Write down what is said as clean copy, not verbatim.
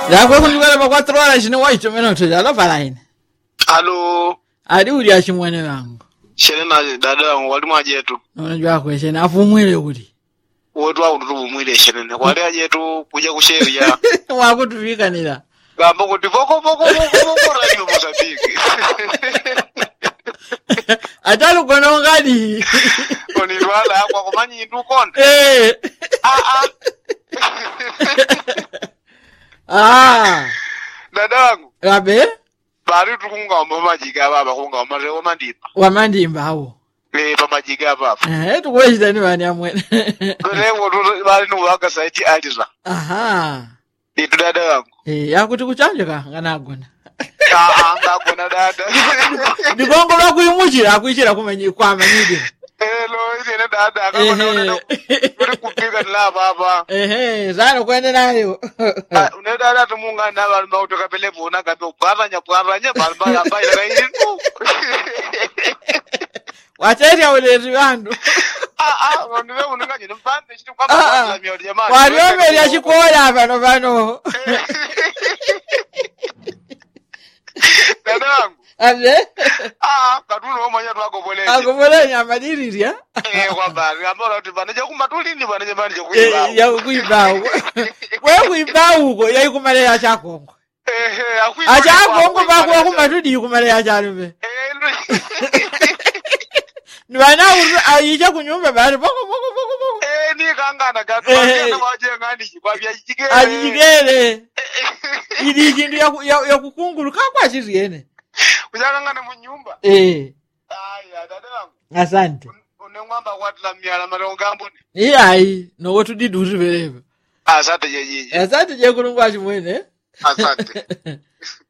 Ya kwa kunjukala pa 4 horas ni 8 minutos. Alo falaini. Alo. Ali uli ashimwene wangu. Shene na dada wangu walimu ajetu. Unajua kwa shene afumwile uli. Wotu wa ututu mwile shene. Wale ajetu kuja kusheria. Wakutufika nila. Gamba kuti voko radio Mozambique. Atalu kono ngadi. Koni wala kwa kumanyi ndukon. Dada wangu. Rabe? Bari tukunga majiga baba kunga mareo mandimba. Wa mandimba hawo. Pa majiga baba. Tukweshita ni bani amwene. Lewo bari nuwaka saiti aliza. Aha. Itu dada wangu. Yakuti kuchanjika nganagona. Ngakona dada. Ndigongo lwakuyimuchira akuichira kumenyi kwama nyidi. Hello, ine dada akakona uri kupika la baba. Zano kwende nayo. Une dada tumunga na bali mauto kapele bona kape ubwaranya bali baira inu. Wateria ulezi wandu. Wanduwe ununga jini mpande chini kwa baba miori jamani. Waliomeli ya chikola vano. Dada wangu. Ane? Katuno omanya tuwakopole. Akopole nyamadiri ya? Kwa bari. Amora tibane kumatuli ni bane jamani kuibao. Ya kuibao. Wewe kuibao huko ya ikumale ya chakongo. Achakongo bakuwa kumatuli ikumale ya charume. Nwana ayija kunyumba bari boko. Ni kangana gatu. Wajena wajengani chibabia jigere. Ajigere. Ili jindu ya kukungulu kakwa chiriene. Ujangana munyumba. Aya, dada wangu. Asante. Unengwamba watla miala marongambo. Ai, no wotu diduri vereve. Asante jeje. Asante je kulungwa chimwene. Asante.